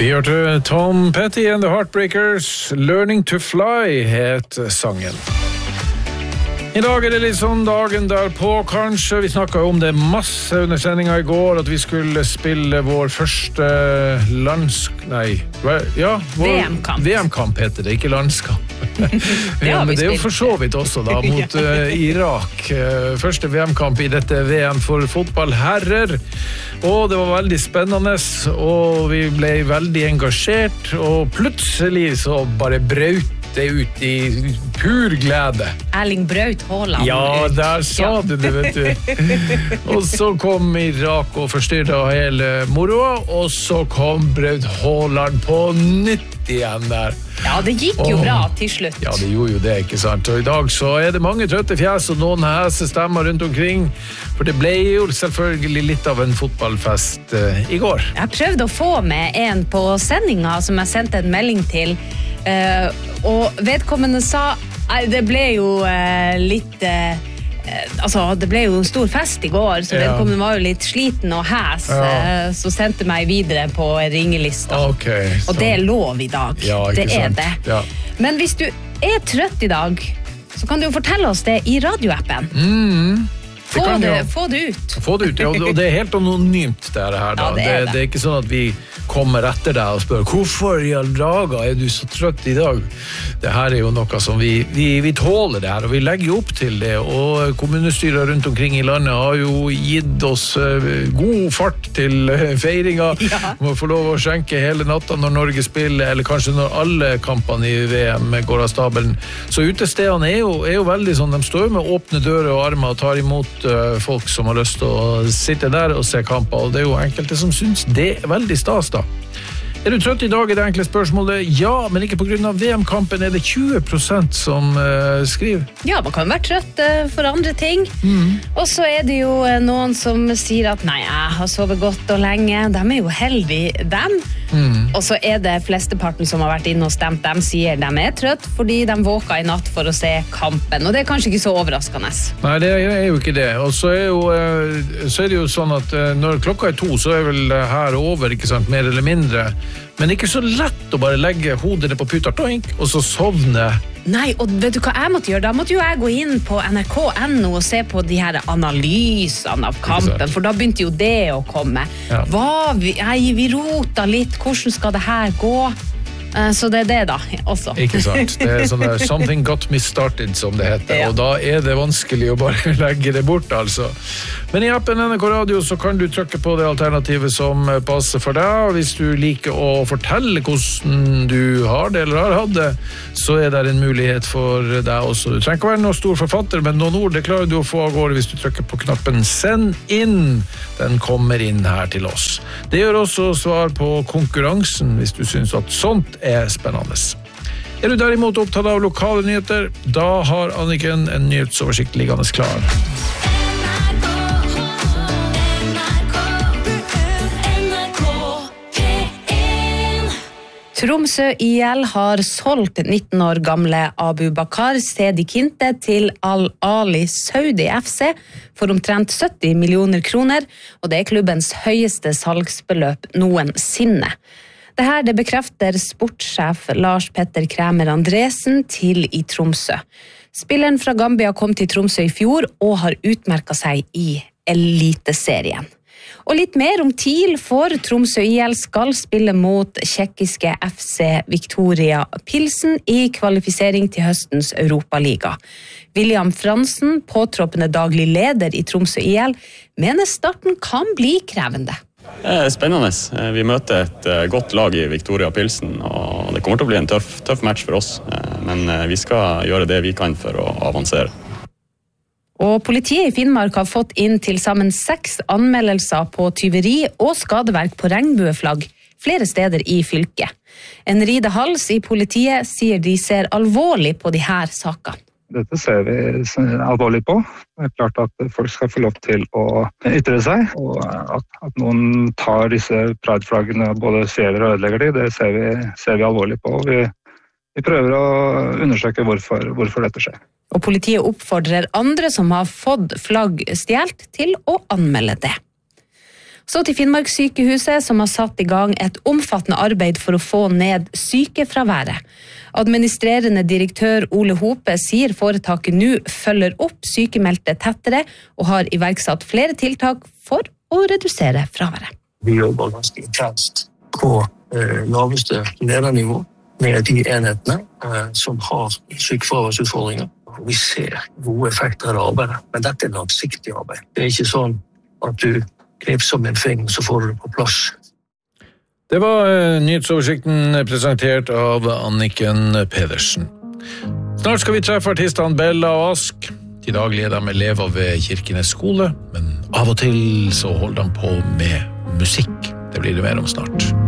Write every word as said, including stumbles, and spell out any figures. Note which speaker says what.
Speaker 1: Vi hørte Tom Petty and the Heartbreakers, Learning to Fly het sangen. I dag er det litt sånn dagen derpå, kanskje. Vi snakket om det masse under sendingen i går, at vi skulle spille vår første lands... Nei, ja, vår...
Speaker 2: V M-kamp.
Speaker 1: V M-kamp heter det, ikke landskamp. Ja, men det er jo for så vidt også da, mot uh, Irak. Uh, første V M-kamp i dette V M for fotballherrer. Og det var veldig spennende, og vi ble veldig engasjert, og plutselig så bare braut det ut i pur glede.
Speaker 2: Erling Braut Haaland.
Speaker 1: Ja, der sa ja. du det, vet du. Og så kom Irak og forstyrret hele moroa, og så kom Braut Haaland på nytt igjen der.
Speaker 2: Ja, det gikk jo og, bra til slutt.
Speaker 1: Ja, det gjorde jo det, ikke sant? Og i dag så er det mange trøtte fjes og noen hese stemmer rundt omkring, for det ble jo selvfølgelig litt av en fotballfest uh, i går.
Speaker 2: Jeg prøvde å få med en på sendinga som jeg sendte en melding til, uh, og vedkommende sa, det ble jo uh, litt... Uh, Altså, det ble jo en stor fest i går, så ja. vedkommende var jo litt sliten og hæs, ja. så sendte meg videre på ringelista.
Speaker 1: Okay,
Speaker 2: og det er lov i dag.
Speaker 1: Ja,
Speaker 2: det er
Speaker 1: sant?
Speaker 2: det.
Speaker 1: Ja.
Speaker 2: Men hvis du er trøtt i dag, så kan du jo fortelle oss det i radioappen.
Speaker 1: Mm.
Speaker 2: Få det, få det ut.
Speaker 1: Få det ut, ja, og det er helt anonymt det her da.
Speaker 2: Ja, det, er det.
Speaker 1: Det, det er ikke sånn at vi kommer etter deg og spør hvorfor i all daga er du så trøtt i dag? Det her er jo noe som vi, vi, vi tåler det her, og vi legger jo opp til det, og kommunestyrer rundt omkring i landet har jo gitt oss god fart til feiringa. Ja. Må få lov å skjenke hele natta når Norge spiller, eller kanskje når alle kampene i V M går av stabelen. Så utestedene er jo, er jo veldig sånn, de står med åpne dører og armer og tar imot folk som har lyst til å sitte der og se kamper, og det er jo enkelte som synes det er veldig stas da. Er du trøtt i dag er det enkle spørsmålet? Ja, men ikke på grunn av V M-kampen er det tjue prosent som uh, skriver. Ja, man kan være trøtt uh, for andre ting. Mm. Og så er det jo uh, noen som sier at nei, jeg har sovet godt og lenge. De er jo heldige, dem. Mm. Og så er det flesteparten som har vært inne og stemt. De sier de er trøtt fordi de våka i natt for å se kampen. Og det er kanskje ikke så overraskende. Nei, det er jo ikke det. Og så er, jo, uh, så er det jo sånn at uh, når klokka er to, så er vel uh, her over, ikke sant, mer eller mindre. Men ikke så lett å bare legge hodene på puta, og så sovne.
Speaker 2: Nei, og vet du hva jeg måtte gjøre? Da måtte jo jeg gå inn på N R K punkt N O og se på de her analysene av kampen, for da begynte jo det å komme. Ja. Hva, vi, jeg, vi rota litt, hvordan skal det her gå? Så det er det da, også.
Speaker 1: Ikke sant. Det er sånn der something got me started, som det heter. Ja. Og da er det vanskelig å bare legge det bort, altså. Men i appen N R K Radio så kan du trykke på det alternativet som passer for deg. Og hvis du liker å fortelle hvordan du har det eller har hatt det, så er det en mulighet for deg også. Du trenger ikke være noen stor forfatter, men noen ord det klarer du å få av gårde hvis du trykker på knappen Send inn. Den kommer inn her til oss. Det gjør også svar på konkurransen hvis du synes at sånt er spennende. Er du derimot opptatt av lokale nyheter, da har Anniken en nyhetsoversikt liggende klar.
Speaker 2: Tromsø I L har solgt nitten år gamle Abu Bakar Sedi Kinte til Al-Ali Saudi F C for omtrent sytti millioner kroner, og det er klubbens høyeste salgsbeløp noensinne. Det her det bekrefter sportssjef Lars Petter Kræmer Andresen til I Tromsø. Spilleren fra Gambia kom til Tromsø I fjor og har utmerket seg I Eliteserien. Og litt mer om T I L, for Tromsø I L skal spille mot tjekkiske F C Victoria Pilsen I kvalifisering til høstens Europaliga. William Fransen, påtroppende daglig leder I Tromsø I L, mener starten kan bli krevende.
Speaker 3: Det er spennende. Vi møter et godt lag I Victoria Pilsen, og det kommer til å bli en tøff, tøff match for oss. Men vi skal gjøre det vi kan for å avansere.
Speaker 2: Og politiet I Finnmark har fått inn til sammen seks anmeldelser på tyveri og skadeverk på regnbueflagg flere steder I fylket. En Ride Hals I politiet sier de ser alvorlig på de her sakene.
Speaker 4: Dette ser vi alvorlig på. Det er klart at folk skal få lov til å ytre seg, og at, at noen tar disse prideflaggene og både stjeler og ødelegger de, det ser vi, ser vi alvorlig på. Vi, vi prøver å undersøke hvorfor, hvorfor dette skjer.
Speaker 2: Og politiet oppfordrer andre som har fått flagg stjelt til å anmelde det. Så til Finnmarkssykehuset, som har satt i gang et omfattende arbeid for å få ned sykefraværet. Administrerende direktør Ole Hope sier foretaket nå følger opp sykemeldte tettere og har iverksatt flere tiltak for å redusere fraværet.
Speaker 5: Vi jobber ganske intenst på eh, laveste ledernivå med de enhetene eh, som har sykefraværsutfordringer. Vi ser gode effekter av det arbeidet, men dette er langsiktig arbeid. Det er ikke sånn at du knipser med en finger, så får du det på plass.
Speaker 1: Det var uh, nyhetsoversikten presentert av Anniken Pedersen. Snart skal vi treffe artistene Bella og Ask. Til daglig er de elever ved Kirkenes skole, men av og til så holder de på med musikk. Det blir det mer om snart.